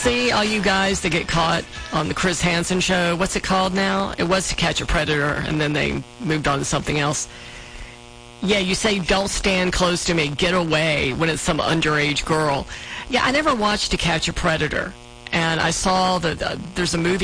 See, all you guys that get caught on the Chris Hansen show, what's it called now? It was To Catch a Predator, and then they moved on to something else. Yeah, you say, don't stand close to me, get away, when it's some underage girl. Yeah, I never watched To Catch a Predator, and I saw that there's a movie